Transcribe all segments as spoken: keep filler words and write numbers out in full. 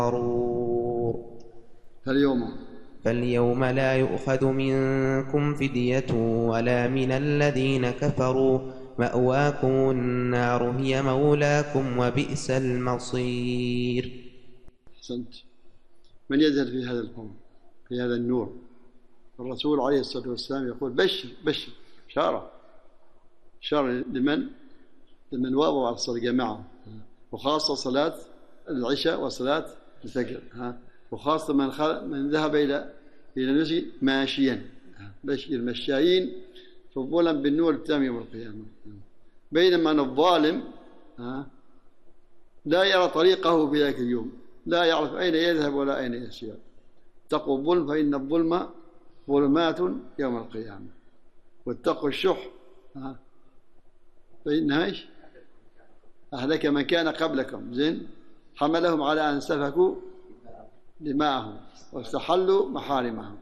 فاليوم فاليوم لا يؤخذ منكم فدية ولا من الذين كفروا مأواكم النار هي مولاكم وبئس المصير. أحسنت. من يزهد في هذا القول في هذا النور؟ الرسول عليه الصلاة والسلام يقول بشر بشر شارة شارة لمن لمن واظب على صلاة الجماعة، وخاصة صلاة العشاء وصلاة الفجر، ها وخاصة من من ذهب إلى إلى المسجد ماشيا، بشر المشايين فضولا بالنور التام يوم القيامة. بينما الظالم ها لا يرى طريقه في ذلك اليوم، لا يعرف أين يذهب ولا أين يسير. اتقوا الظلم فإن الظلم ظلمات يوم القيامة، واتقوا الشح ها فإنها إيش؟ أهلك من كان قبلكم، زين، حملهم على أن سفكوا دماءهم واستحلوا محارمهم.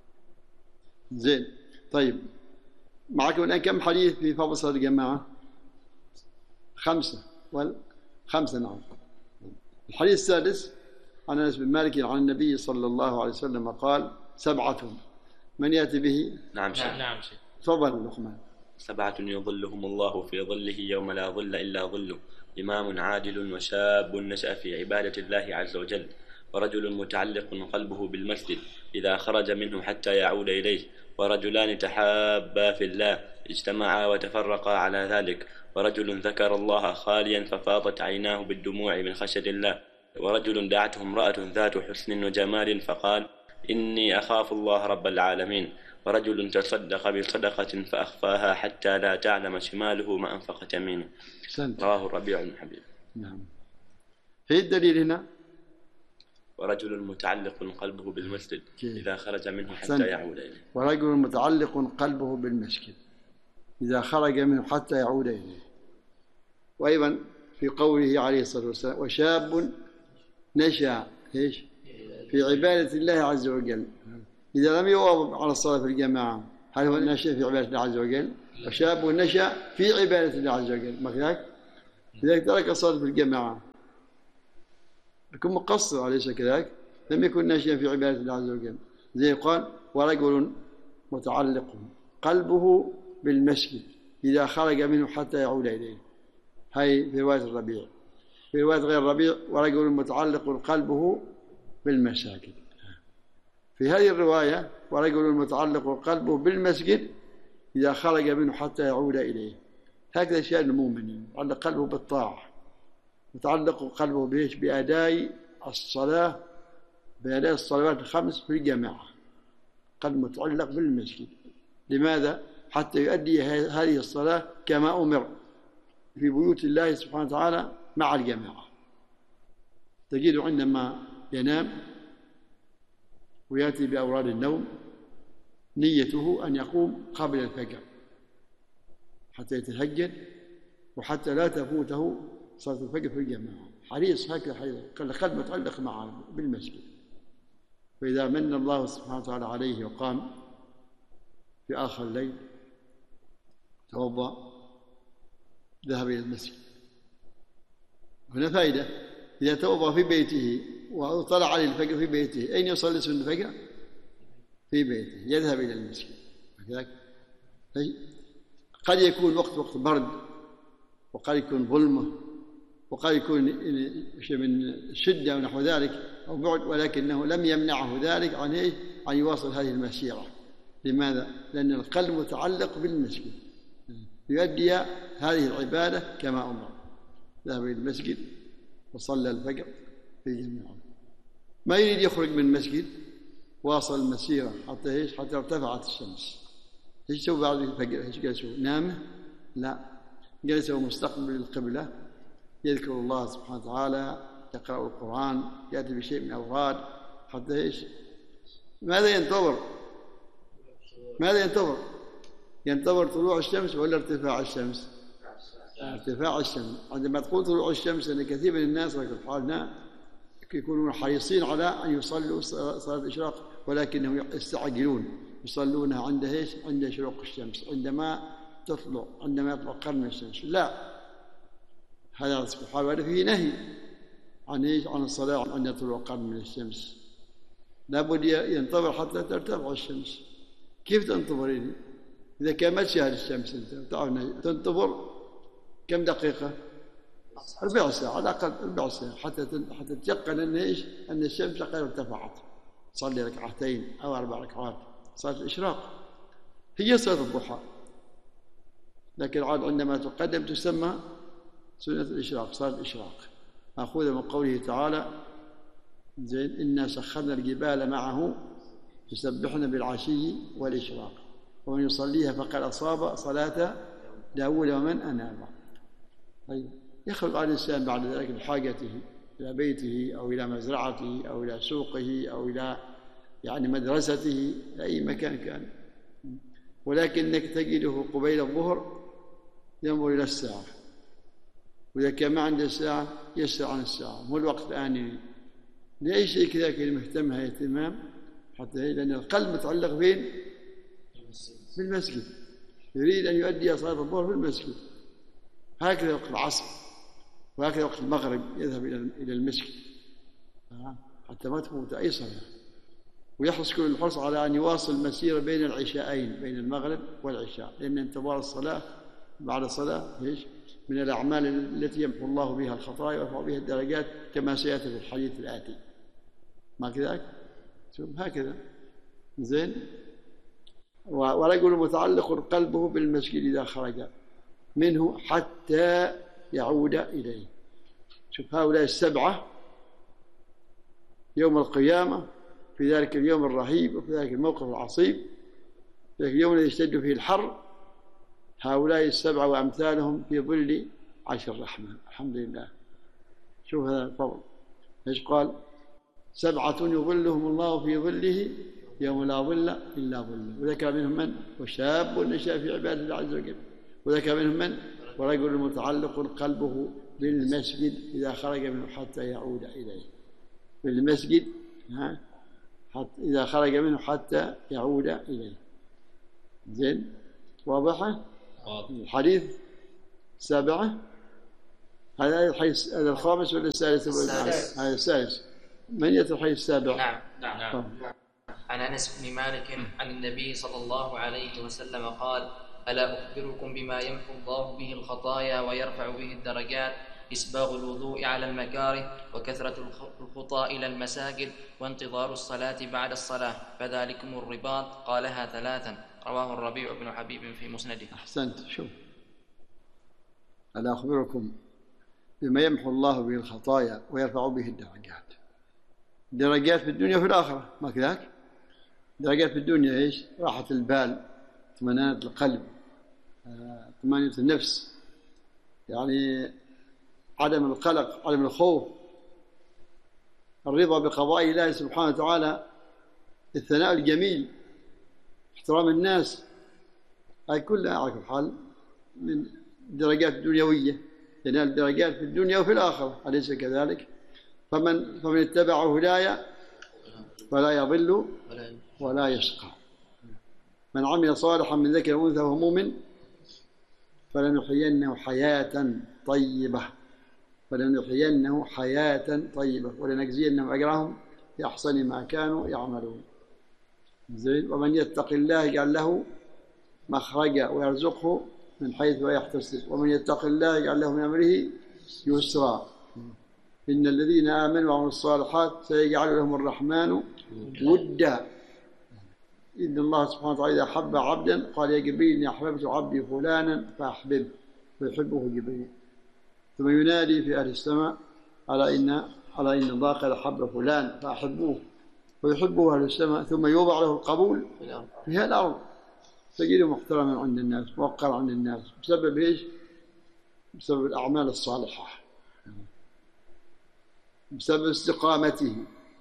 زين، طيب معكم الآن كم حديث في فضل صلاة الجماعة؟ خمسة والخمسة نعم. الحديث السادس عن أنس بن مالك عن النبي صلى الله عليه وسلم قال سبعة من يأتي به؟ نعم شيخ. نعم شيخ. تفضل لقمان. سبعة يظلهم الله في ظله يوم لا ظل إلا ظله: إمام عادل، وشاب نشأ في عبادة الله عز وجل، ورجل متعلق قلبه بالمسجد إذا خرج منه حتى يعود إليه، ورجلان تحابا في الله اجتمعا وتفرقا على ذلك، ورجل ذكر الله خاليا ففاضت عيناه بالدموع من خشية الله، ورجل دعته امرأة ذات حسن وجمال فقال إني أخاف الله رب العالمين، ورجل تصدق بصدقة فأخفاها حتى لا تعلم شماله ما أنفقت يمينه. رواه الربيع بن حبيب. نعم. في الدليل هنا ورجل متعلق قلبه بالمسجد إذا خرج منه حتى سنت. يعود إليه. ورجل متعلق قلبه بالمسجد إذا خرج منه حتى يعود إليه. وأيضا في قوله عليه الصلاة والسلام وشاب نشأ إيش في عبادة الله عز وجل إذا لم يواظب على الصلاة في الجماعة، هل هو نشأ في عبادة الله عز وجل؟ وشاب نشأ في عبادة الله عز وجل، ما كذلك؟ لذلك ترك الصلاة في الجماعة يكون مقصر، أليس كذلك؟ لم يكن ناشئا في عبادة الله عز وجل. زي قال ورجل متعلق قلبه بالمسجد إذا خرج منه حتى يعود إليه، هاي في رواية الربيع. في رواية غير الربيع ورجل متعلق قلبه بالمساجد. في هذه الرواية ورجل متعلق قلبه بالمسجد إذا خرج منه حتى يعود إليه. هكذا شأن المؤمن، يتعلق قلبه بالطاعة، يتعلق قلبه بإيش؟ بأداء الصلاة، بأداء الصلوات الخمس في الجماعة. قلب متعلق بالمسجد. لماذا؟ حتى يؤدي هذه الصلاة كما أمر في بيوت الله سبحانه وتعالى مع الجماعة. تجد عندما ينام ويأتي بأوراد النوم نيته أن يقوم قبل الفجر حتى يتهجد وحتى لا تفوته صلاة الفجر في الجماعة. حريص هكذا، حريص القلب متعلق معه بالمسجد. فإذا من الله سبحانه وتعالى عليه وقام في آخر الليل توضأ ذهب إلى المسجد. هنا فائدة: إذا توضأ في بيته وطلع عليه الفجر في بيته، أين يصلي سنة الفجر؟ في بيته، يذهب إلى المسجد. قد يكون وقت وقت برد، وقد يكون ظلمة، وقد يكون شيء من شدة ونحو ذلك أو بعد، ولكنه لم يمنعه ذلك عن إيه؟ عن يواصل هذه المسيرة. لماذا؟ لأن القلب متعلق بالمسجد، يؤدي هذه العبادة كما أمر. ذهب إلى المسجد وصلى الفجر في جميعه. ما يريد يخرج من المسجد، واصل المسيرة حتى إيش؟ حتى ارتفعت الشمس. إيش سوى بعد الفجر؟ إيش جلسوا؟ نام؟ لا، جلسوا مستقبل القبلة، يذكر الله سبحانه وتعالى، يقرأ القرآن، يأتي بشيء من الأوراد حتى إيش؟ ماذا ينتظر؟ ماذا ينتظر؟ ينتظر طلوع الشمس ولا ارتفاع الشمس؟ ارتفاع الشمس. عندما تقول طلوع الشمس أن كثير من الناس في حالنا يكونون حريصين على أن يصلوا صلاة الإشراق، ولكنهم يستعجلون، يصلونها عند إيش؟ عند شروق الشمس، عندما تطلع، عندما يطلع قرن الشمس. لا، هذا سبحانه وتعالى فيه نهي عن ايش؟ عن الصلاة، عن يطلع قرن من الشمس. لابد ينتظر حتى ترتفع الشمس. كيف تنتظرين؟ إذا كان ما تشاهد الشمس أنت تنتظر كم دقيقة؟ ربع ساعة على الأقل، ربع ساعة حتى حتى تتيقن أن ايش؟ أن الشمس قد ارتفعت. صلي ركعتين أو أربع ركعات، صلاة الإشراق هي صلاة الضحى، لكن عاد عندما تقدم تسمى سنة الإشراق، صلاة الإشراق، مأخوذة من قوله تعالى: زين إنا سخرنا الجبال معه يسبحن بالعشي والإشراق ومن يصليها فقد أصاب صلاة داود ومن أناب. طيب يخرج على الإنسان بعد ذلك بحاجته إلى بيته أو إلى مزرعته أو إلى سوقه أو إلى يعني مدرسته، أي مكان كان، ولكنك تجده قبيل الظهر ينظر إلى الساعة، وإذا كان ما عنده الساعة يسأل عن الساعة، مو الوقت الآني. لأي شيء كذا كان مهتم هذا اهتمام، حتى لأن القلب متعلق فين؟ بالمسجد، يريد أن يؤدي صلاة الظهر في المسجد. هكذا وقت العصر وهكذا وقت المغرب يذهب إلى المسجد حتى ما تفوت أي صلاة، ويحرص كل الحرص على أن يواصل المسيرة بين العشاءين، بين المغرب والعشاء، لأن انتظار الصلاة بعد الصلاة ايش؟ من الأعمال التي يمحو الله بها الخطايا ويرفع بها الدرجات، كما سيأتي في الحديث الآتي. ما كذلك؟ هكذا. زين. ورجل متعلق قلبه بالمسجد إذا خرج منه حتى يعود إليه. شوف هؤلاء السبعة يوم القيامة، في ذلك اليوم الرهيب وفي ذلك الموقف العصيب، ذلك اليوم الذي يشتد فيه الحر، هؤلاء السبعة وأمثالهم في ظل عرش الرحمن. الحمد لله. شوف هذا الفضل. ايش قال؟ سبعة يظلهم الله في ظله يوم لا ظل إلا ظله. وذكر منهم من؟ وشاب نشأ في عبادة الله عز وجل. وذكر منهم من؟ ورجل متعلق قلبه بالمسجد إذا خرج منه حتى يعود إليه. بالمسجد ها حتى إذا خرج منه حتى يعود إليه. زين. واضحة؟ الحديث السابعة. هذا الحديث هذا الخامس ولا السادس؟ السادس. هذا السادس. من يأتي الحديث السابع؟ نعم نعم, نعم. عن أنس بن مالك عن النبي صلى الله عليه وسلم قال: ألا أخبركم بما يمحو الله به الخطايا ويرفع به الدرجات؟ إسباغ الوضوء على المكاره، وكثرة الخطى إلى المساجد، وانتظار الصلاة بعد الصلاة، فذلكم الرباط. قالها ثلاثا. رواه الربيع بن حبيب في مسنده. أحسنت. شوف، ألا أخبركم بما يمحو الله به الخطايا ويرفع به الدرجات. درجات في الدنيا وفي الآخرة، ما كذاك؟ درجات في الدنيا إيش؟ راحة البال، اطمئنان القلب، طمأنينة النفس، يعني عدم القلق، عدم الخوف، الرضا بقضاء الله سبحانه وتعالى، الثناء الجميل، احترام الناس. هاي كلها على كل حال من درجات دنيوية، ينال درجات في الدنيا وفي الآخرة، أليس كذلك؟ فمن فمن اتبع هدايا فلا يضل ولا يشقى. من عمل صالحا من ذكر أو أنثى وهو مؤمن فلنحيينه حياة طيبة فلنحيينه حياة طيبة ولنجزينهم أجرهم بأحسن ما كانوا يعملون. زين. ومن يتق الله يجعل له مخرجا ويرزقه من حيث لا يحتسب ومن يتق الله يجعل له من أمره يسرا. إن الذين آمنوا وعملوا الصالحات سيجعل لهم الرحمن ودا. إن الله سبحانه وتعالى إذا أحب عبدا قال: يا جبريل إني أحببت عبدي فلانا فأحببه، فيحبه جبريل. ثم ينادي في أهل السماء على إن على إن الله قد أحب فلان فأحبوه، ويحبه أهل السماء. ثم يوضع له القبول في هذه الأرض، تجده محترما عند الناس، موقرا عند الناس، بسبب إيش؟ بسبب الأعمال الصالحة، بسبب استقامته،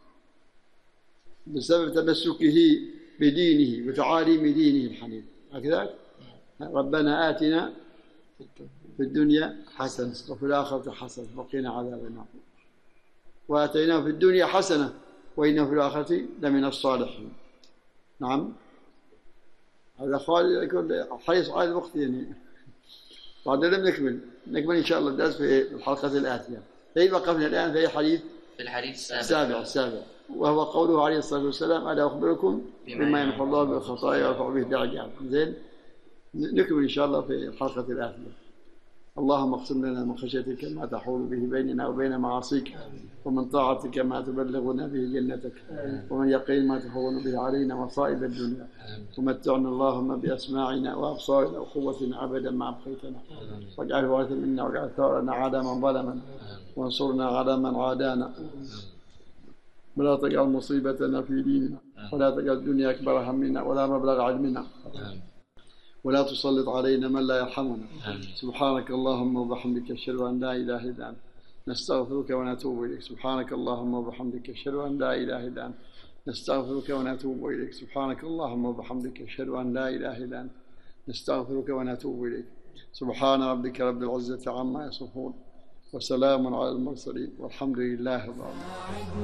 بسبب تمسكه بدينه وتعاليم دينه الحنيف. هكذا ربنا آتنا في الدنيا حسنة وفي الآخرة حسنة وقنا عذاب النار. وآتيناه في الدنيا حسنة وإنه في الآخرة لمن الصالحين. نعم. هذا خالي يكون حريص على الوقت يعني. بعد لم نكمل نكمل إن شاء الله الدرس في الحلقة الآتية. فإن وقفنا الآن في حديث في الحديث السابع السابع السابع وهو قوله عليه الصلاة والسلام: ألا أخبركم بما يمحو الله بالخطايا ويرفع به الدرجات. زين، نكمل إن شاء الله في الحلقة الآتية. اللهم اقسم لنا من خشيتك ما تحول به بيننا وبين معاصيك، ومن طاعتك ما تبلغنا به جنتك، ومن يقين ما تهون به علينا مصائب الدنيا، ومتعنا اللهم بأسماعنا وأبصارنا وقوتنا أبدا ما أبقيتنا، واجعله وارثا منا واجعل ثارنا على من ظلمنا وانصرنا على من عادانا، ولا تجعل مصيبتنا في ديننا، ولا تجعل الدنيا أكبر همنا ولا مبلغ علمنا، ولا تسلط علينا من لا يرحمنا. سبحانك اللهم وبحمدك أشهد أن لا إله إلا أنت نستغفرك ونتوب إليك. سبحانك اللهم وبحمدك أشهد أن لا إله إلا أنت نستغفرك ونتوب إليك. سبحانك اللهم وبحمدك أشهد أن لا إله إلا أنت نستغفرك ونتوب إليك. سبحان ربك رب العزة عما يصفون وسلام على المرسلين والحمد لله رب العالمين.